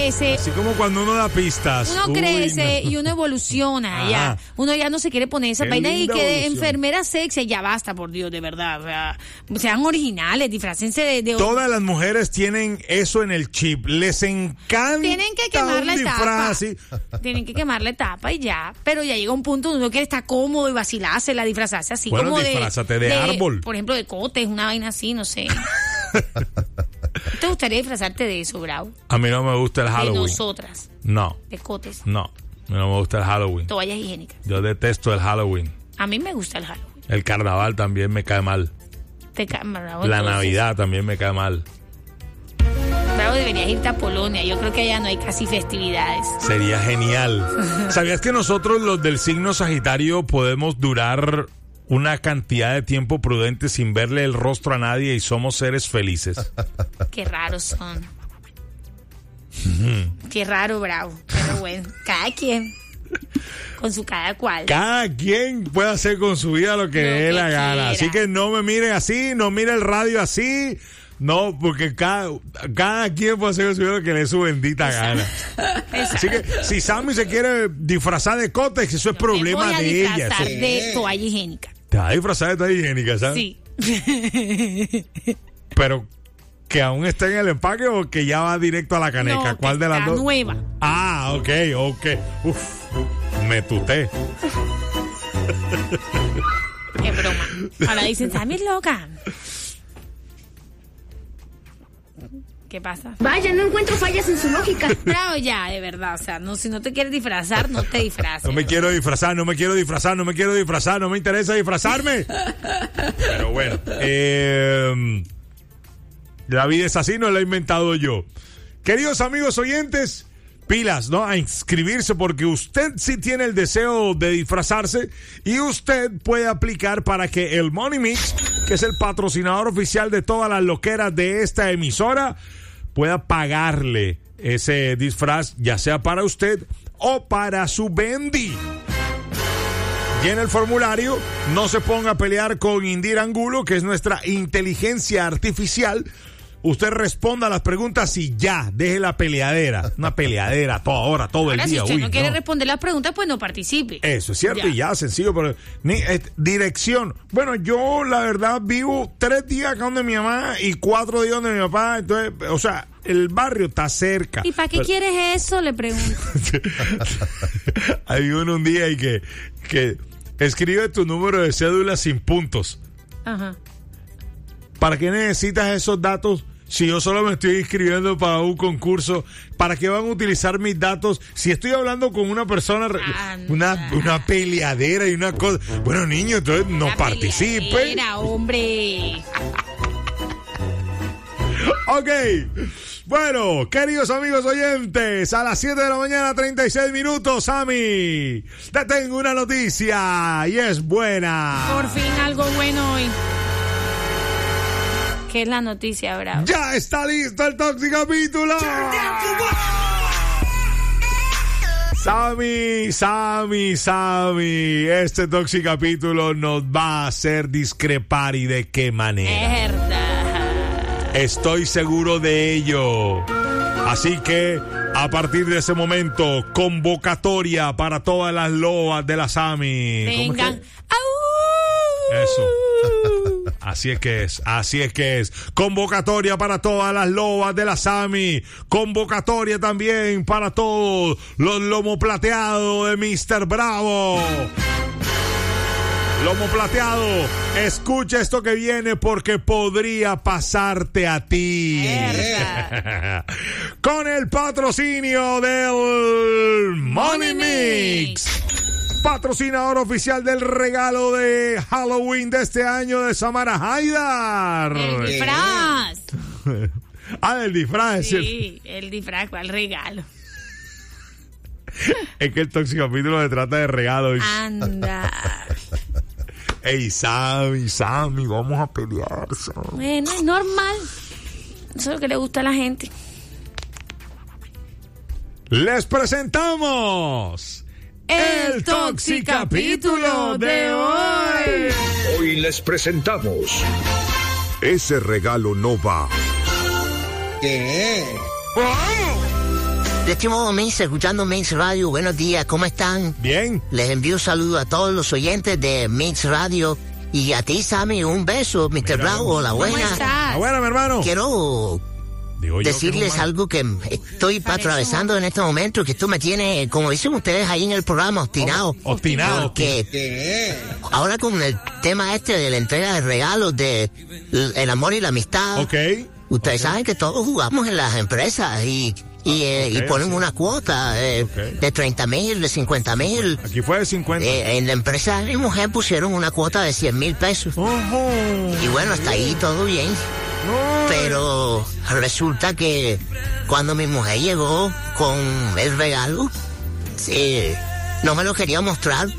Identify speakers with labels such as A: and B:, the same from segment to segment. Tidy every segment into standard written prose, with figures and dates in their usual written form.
A: crece.
B: Así como cuando uno da pistas.
A: Uno crece y uno evoluciona.
B: Ajá.
A: Ya. Uno ya no se quiere poner esa
B: Qué
A: vaina y
B: linda
A: que de
B: evolución.
A: enfermera sexy, ya basta, por Dios, de verdad. O sea, sean originales, disfrácense de
B: Todas las mujeres tienen eso en el chip. Les encanta.
A: Tienen que quemar
B: un
A: la etapa.
B: disfraz así.
A: Tienen que quemar la etapa y ya. Pero ya llega un punto donde uno quiere estar cómodo y vacilársela, disfrazarse así
B: Bueno,
A: como
B: disfrázate de árbol.
A: Por ejemplo, de cotes, una vaina así, no sé. ¿Te gustaría disfrazarte de eso, Bravo?
B: A mí no me gusta el
A: De
B: Halloween.
A: nosotras,
B: No,
A: de cotes,
B: no. A mí no me gusta el Halloween.
A: toallas higiénicas.
B: Yo detesto el Halloween.
A: A mí me gusta el Halloween.
B: El carnaval también me cae mal.
A: Bravo,
B: La
A: entonces,
B: Navidad también me cae mal.
A: Bravo, deberías irte a Polonia. Yo creo que allá no hay casi festividades.
B: Sería genial. ¿Sabías que nosotros, los del signo Sagitario, podemos durar una cantidad de tiempo prudente sin verle el rostro a nadie y somos seres felices?
A: Qué raros son. Qué raro, Bravo. Pero bueno, cada quien. Con su cada cual.
B: Cada quien puede hacer con su vida lo que dé la gana.
A: quiera.
B: Así que no me miren así, no mire el radio así. No, porque cada quien puede hacer con su vida lo que le dé su bendita gana. Así que si Sammy se quiere disfrazar de cótex, eso es problema
A: Me voy a
B: de ella.
A: disfrazar
B: Sí.
A: de toalla higiénica.
B: Te vas a disfrazar de toalla higiénica, ¿sabes?
A: Sí.
B: Pero que aún está en el empaque o que ya va directo a la caneca.
A: No,
B: ¿Cuál
A: que
B: de las
A: está
B: dos?
A: nueva.
B: Ah, ok. Uf, me tuté.
A: Qué broma. Ahora dicen, Sammy es loca. ¿Qué pasa?
C: Vaya, no encuentro fallas en su lógica.
A: Bravo ya, de verdad. O sea, no, si no te quieres disfrazar, no te disfraces.
B: No me quiero disfrazar, no me interesa disfrazarme. Pero bueno, la vida es así, no la he inventado yo. Queridos amigos oyentes, pilas, ¿no? A inscribirse porque usted sí tiene el deseo de disfrazarse y usted puede aplicar para que el Money Mix, que es el patrocinador oficial de todas las loqueras de esta emisora, pueda pagarle ese disfraz, ya sea para usted o para su Bendy. Llena el formulario, no se ponga a pelear con Indira Angulo, que es nuestra inteligencia artificial. Usted responda a las preguntas y ya, deje la peleadera. Una peleadera todo el
A: Ahora,
B: día.
A: si usted
B: Uy,
A: no quiere responder las preguntas, pues no participe.
B: Eso es cierto,
A: Ya.
B: y ya, sencillo, pero dirección. Bueno, yo la verdad vivo 3 días acá donde mi mamá y 4 días donde mi papá. Entonces, o sea, el barrio está cerca.
A: ¿Y para qué quieres eso? Le pregunto.
B: Hay uno un día y que escribe tu número de cédula sin puntos.
A: Ajá.
B: ¿Para qué necesitas esos datos si yo solo me estoy inscribiendo para un concurso? ¿Para qué van a utilizar mis datos si estoy hablando con una persona, una peleadera y una cosa? Bueno, niño, entonces no participen.
A: Mira, hombre.
B: Ok. Bueno, queridos amigos oyentes, a las 7 de la mañana, 36 minutos, Sammy, te tengo una noticia y es buena.
A: Por fin algo bueno hoy. ¿Qué es la noticia, Bravo?
B: ¡Ya está listo el Toxicapítulo! Sammy, este Toxicapítulo nos va a hacer discrepar, y de qué manera.
A: Verdad.
B: Estoy seguro de ello. Así que, a partir de ese momento, convocatoria para todas las loas de la Sammy.
A: Vengan.
B: Eso. Así es que es. Convocatoria para todas las lobas de la Sammy. Convocatoria también para todos los lomo plateados de Mr. Bravo. Lomo plateado, escucha esto que viene porque podría pasarte a ti. Con el patrocinio del Money Mix, patrocinador oficial del regalo de Halloween de este año de Samara Haidar.
A: El disfraz.
B: Del disfraz.
A: Sí, el disfraz, ¿cuál regalo?
B: Es que el Toxicapítulo se trata de regalos.
A: Anda.
B: Ey, Sammy, vamos a pelear, Sammy.
A: Bueno, es normal. Eso es lo que le gusta a la gente.
B: Les presentamos el Toxicapítulo de hoy.
D: Hoy les presentamos Ese regalo no va.
E: ¿Qué? De este modo, Mix, escuchando Mix Radio, buenos días, ¿cómo están?
B: Bien.
E: Les envío un saludo a todos los oyentes de Mix Radio y a ti, Sammy, un beso, Mr. Bravo, la buena.
A: ¿Cómo estás?
B: Buena, mi hermano.
E: Quiero decirles algo que estoy atravesando en este momento, que esto me tiene, como dicen ustedes ahí en el programa, obstinado.
B: Obstinado.
E: Porque ahora con el tema este de la entrega de regalos, de el amor y la amistad.
B: Ok.
E: Ustedes saben que todos jugamos en las empresas y ponen una cuota de 30,000, de 50,000.
B: Aquí fue de 50.
E: En la empresa de mi mujer pusieron una cuota de 100,000 pesos. Y bueno, hasta ahí todo bien. Pero resulta que cuando mi mujer llegó con el regalo, no me lo quería mostrar.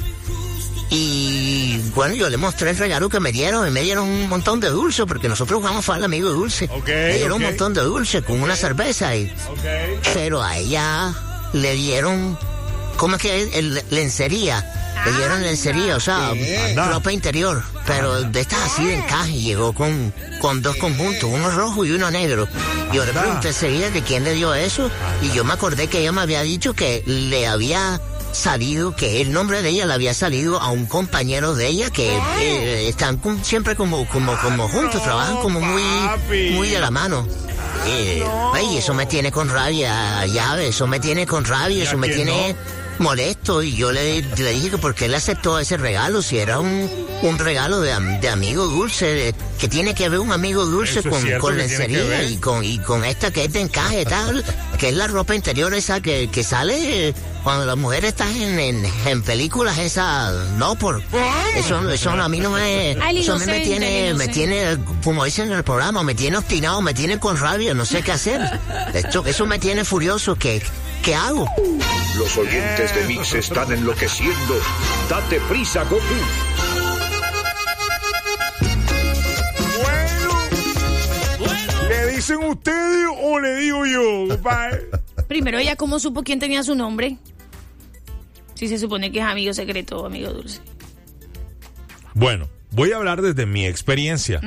E: Y bueno, yo le mostré el regalo que me dieron y me dieron un montón de dulce, porque nosotros jugamos al amigo dulce. Me dieron un montón de dulce con una cerveza. Pero a ella le dieron, ¿cómo es que? Lencería. Le dieron lencería, o sea, ropa interior. Pero de estas así de encaje. Llegó con dos conjuntos, uno rojo y uno negro. Yo le pregunté enseguida que quién le dio eso. Y yo me acordé que ella me había dicho que le había salido, que el nombre de ella le había salido a un compañero de ella que están siempre como juntos, trabajan como muy de la mano. Y eso me tiene con rabia, llave, eso me tiene con rabia, eso me tiene molesto. Y yo le dije que por qué le aceptó ese regalo, si era un regalo de amigo dulce, que tiene que ver un amigo dulce con lencería y con esta que es de encaje tal, que es la ropa interior esa que sale cuando las mujeres están en películas esas. No, por eso a mí no me, eso a mí me tiene, como dicen en el programa, me tiene obstinado, me tiene con rabia, no sé qué hacer. Eso me tiene furioso. ¿Qué hago?
D: Los oyentes de Mix están enloqueciendo. Date prisa, Goku.
B: Bueno. ¿Le dicen ustedes o le digo yo, compadre?
A: Primero, ¿ella cómo supo quién tenía su nombre? Si se supone que es amigo secreto o amigo dulce.
B: Bueno, voy a hablar desde mi experiencia.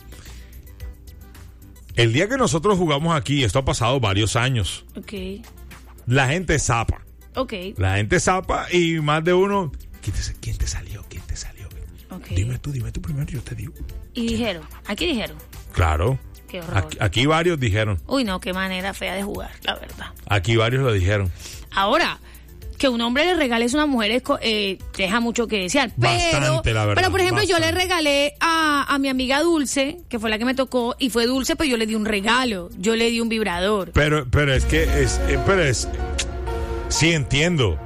B: El día que nosotros jugamos aquí, esto ha pasado varios años.
A: Ok.
B: La gente zapa.
A: Ok.
B: La gente zapa y más de uno. ¿Quién te salió?
A: Okay.
B: Dime tú primero, yo te digo.
A: Y dijeron, aquí dijeron.
B: Claro.
A: Qué horror.
B: Aquí varios dijeron.
A: Uy, no, qué manera fea de jugar, la verdad.
B: Aquí varios lo dijeron.
A: Ahora, que un hombre le regale a una mujer deja mucho que desear.
B: Bastante, la verdad.
A: Pero, por ejemplo,
B: bastante.
A: yo le regalé a mi amiga Dulce, que fue la que me tocó, y fue Dulce, pero yo le di un regalo. Yo le di un vibrador.
B: Pero es que sí entiendo.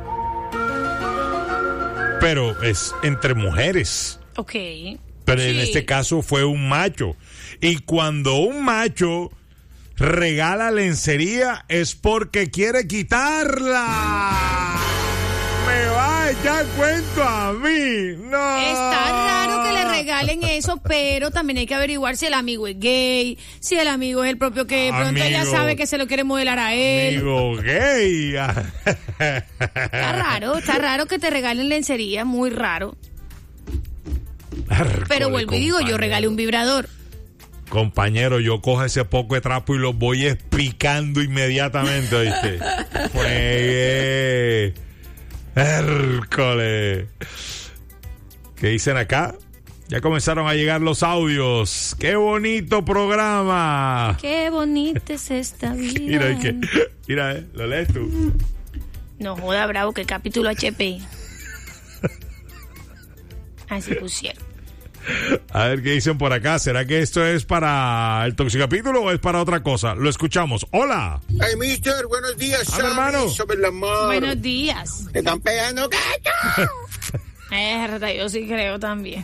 B: Pero es entre mujeres.
A: Ok.
B: Pero
A: sí.
B: En este caso fue un macho. Y cuando un macho regala lencería es porque quiere quitarla. Me va a echar cuento a mí. No.
A: Está raro que le regalen eso, pero también hay que averiguar si el amigo es gay, si el amigo es el propio que de pronto ella sabe que se lo quiere modelar a él.
B: Amigo gay.
A: Está raro que te regalen lencería, muy raro.
B: Hércole,
A: Pero vuelvo y digo, yo regalé un vibrador.
B: Compañero, yo cojo ese poco de trapo y los voy explicando inmediatamente, ¿oíste? Pues, Hércole. ¿Qué dicen acá? Ya comenzaron a llegar los audios. ¡Qué bonito programa!
A: ¡Qué bonita es esta vida!
B: Mira, ¿lo lees tú?
A: No joda, Bravo, que capítulo HP. Así pusieron.
B: A ver qué dicen por acá. ¿Será que esto es para el Toxicapítulo o es para otra cosa? Lo escuchamos. ¡Hola!
F: Hey, mister, buenos días.
B: Hola, hermano.
F: Sobre el amor.
A: Buenos días.
F: Te están pegando, gato.
A: Verdad, yo sí creo también.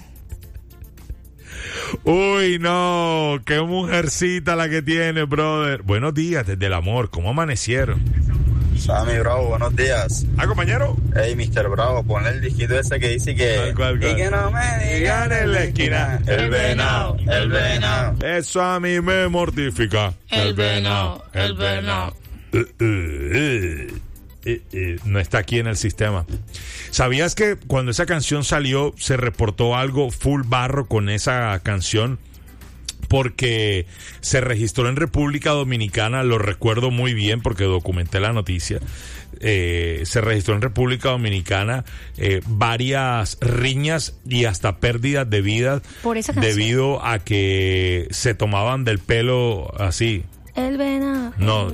B: Uy, no. Qué mujercita la que tiene, brother. Buenos días, desde el amor. ¿Cómo amanecieron?
G: Sammy Bravo, buenos días.
B: Compañero.
G: Hey, Mr. Bravo, ponle el disquito ese que dice que...
B: ¿Cuál?
G: Y que no me digan en la esquina. El venado.
B: Eso a mí me mortifica.
A: El venado.
B: No está aquí en el sistema. ¿Sabías que cuando esa canción salió se reportó algo full barro con esa canción? porque se registró en República Dominicana, lo recuerdo muy bien porque documenté la noticia. Se registró en República Dominicana varias riñas y hasta pérdidas de vidas debido a que se tomaban del pelo así.
A: El venado.
B: No.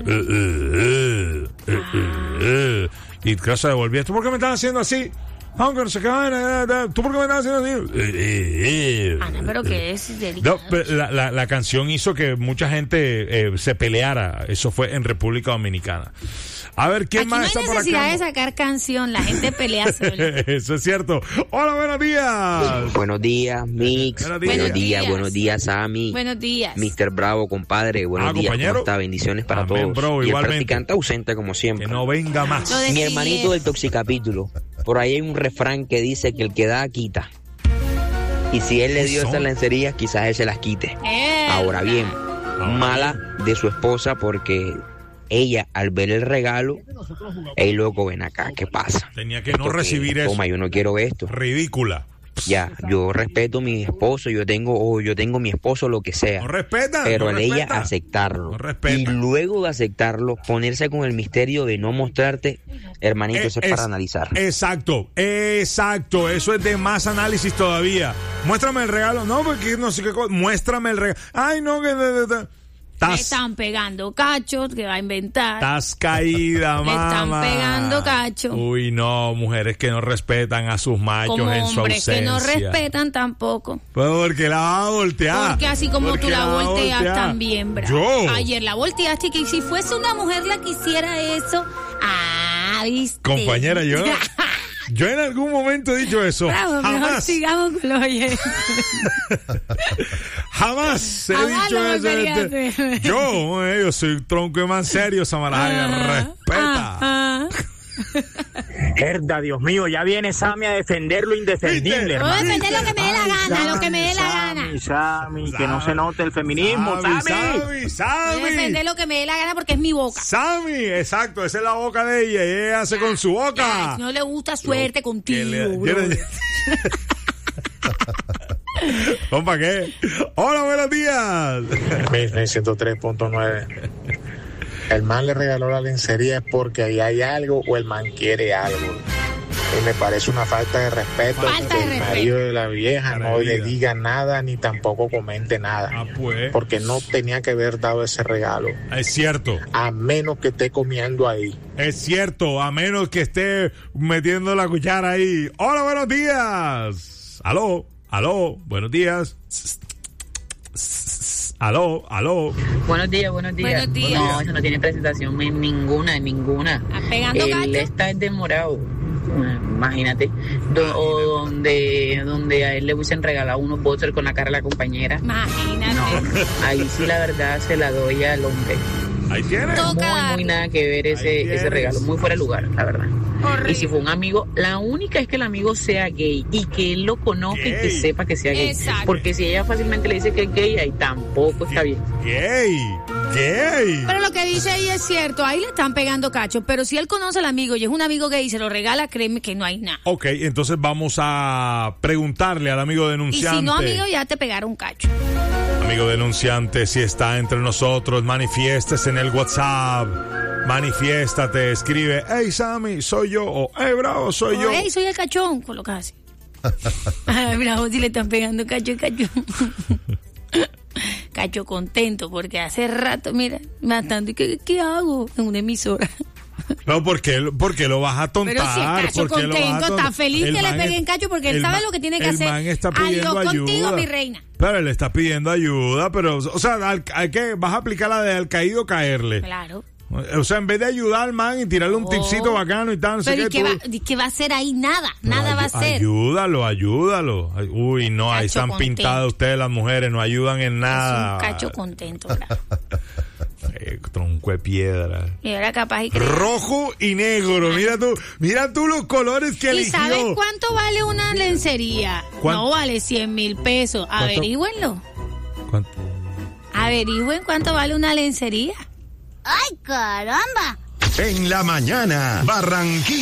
B: Y claro, se devolvía. ¿Tú por qué me estás haciendo así? Aunque no se quedan. ¿Tú por qué me estás haciendo así?
A: No, pero que es
B: no, la canción hizo que mucha gente se peleara. Eso fue en República Dominicana. A ver, ¿quién más está por acá?
A: No hay necesidad de sacar canción, la gente pelea sola.
B: Eso es cierto. Hola, buenos días.
H: Buenos días, Mix. Buenos días, Sammy.
A: Buenos días.
H: Mr. Bravo, compadre. Buenos días,
B: compañero.
H: ¿Cómo está? Bendiciones para
B: Amén,
H: todos.
B: bro,
H: y
B: igualmente.
H: el practicante ausente, como siempre.
B: Que no venga más.
H: Mi hermanito del Toxicapítulo. Por ahí hay un refrán que dice que el que da, quita. Y si él le dio esas lencerías, quizás él se las quite. Ahora bien, mala de su esposa porque ella, al ver el regalo, ey, loco, ven acá, ¿qué pasa?
B: Tenía que no recibir eso.
H: Toma, yo no quiero esto.
B: Ridícula.
H: Ya, yo respeto a mi esposo, yo tengo mi esposo, lo que sea.
B: No respeta.
H: Pero
B: no
H: al ella
B: respeta.
H: aceptarlo.
B: No respeta.
H: Y luego de aceptarlo, ponerse con el misterio de no mostrarte, hermanito, eso es para analizar.
B: Exacto. Eso es de más análisis todavía. Muéstrame el regalo. No, porque no sé qué cosa. Muéstrame el regalo. Ay, no, que...
A: Le están pegando cachos, que va a inventar.
B: Estás caída, mamá.
A: Le están pegando cachos.
B: Uy, no, mujeres que no respetan a sus machos
A: como
B: en su
A: hombres
B: ausencia.
A: que no respetan tampoco.
B: Pues porque la vas a voltear.
A: Porque así como tú la volteas también, bro.
B: Yo.
A: Ayer la volteaste, que si fuese una mujer la que hiciera eso. ¿Viste?
B: Compañera, yo en algún momento he dicho eso.
A: Bravo, mejor
B: jamás.
A: sigamos con los oyentes.
B: Jamás he dicho eso. Yo soy tronco de man serio, Samaraya. Respeta.
I: Herda, Dios mío, ya viene Sammy a defender lo indefendible.
A: Voy a defender lo que me dé la gana, lo que me dé la gana.
I: Sammy, que no se note el feminismo, Sammy.
A: Voy a defender lo que me dé la gana porque es mi boca.
B: Sammy, exacto, esa es la boca de ella y ella hace con su boca.
A: Si no le gusta, suerte contigo.
B: ¿Para qué? Hola, buenos días.
J: 103.9. El man le regaló la lencería es porque ahí hay algo o el man quiere algo. Y me parece una falta de respeto que el marido de la vieja no le diga nada ni tampoco comente nada. Porque no tenía que haber dado ese regalo.
B: Es cierto.
J: A menos que esté comiendo ahí.
B: Es cierto, a menos que esté metiendo la cuchara ahí. Hola, buenos días. Aló, buenos días. Aló.
K: Buenos días. No, eso no tiene presentación ninguna.
A: Pegando
K: Él está demorado. Imagínate. Donde a él le hubiesen regalado unos boxers con la cara de la compañera.
A: Imagínate.
K: No, ahí sí la verdad se la doy al hombre.
B: Ahí tiene.
K: Muy nada que ver ese regalo. Muy fuera de lugar, la verdad.
A: Horrible.
K: Y si fue un amigo, la única es que el amigo sea gay y que él lo conozca y que sepa que sea gay.
A: Exacto.
K: Porque si ella fácilmente le dice que es gay, ahí tampoco está bien.
B: Gay.
A: Pero lo que dice ahí es cierto, ahí le están pegando cachos, pero si él conoce al amigo y es un amigo gay y se lo regala, créeme que no hay nada.
B: Ok, entonces vamos a preguntarle al amigo denunciante.
A: Y si no, amigo, ya te pegaron cacho.
B: Amigo denunciante, si está entre nosotros, manifiéstese en el WhatsApp. Manifiéstate, escribe, hey Sammy, soy yo, o hey Bravo, soy yo.
A: Hey, soy el cachón, coloca así. Ay, Bravo, si le están pegando cacho. Cacho contento, porque hace rato, mira, matando, ¿y qué hago? En una emisora.
B: No, porque lo vas a tontar.
A: Pero si el cacho contento, está feliz que le peguen cacho porque él sabe lo que tiene que hacer.
B: El man está pidiendo
A: ayuda.
B: ayuda.
A: Contigo, mi reina.
B: Pero él está pidiendo ayuda, pero, o sea, vas a aplicar la de al caído caerle.
A: Claro.
B: O sea, en vez de ayudar al man y tirarle un tipcito bacano y tal, no sé qué.
A: ¿Qué va a hacer ahí? Nada va a hacer.
B: Ayúdalo. Uy, no, ahí están pintadas ustedes las mujeres, no ayudan en nada.
A: Es un cacho contento,
B: tronco de piedra.
A: Y ahora capaz
B: rojo y negro. Mira tú los colores que eligió.
A: ¿Y sabes cuánto vale una lencería? No vale 100,000 pesos. Averígüenlo.
B: ¿Cuánto?
A: Averigüen cuánto vale una lencería.
C: ¡Ay, caramba!
L: En la mañana, Barranquilla.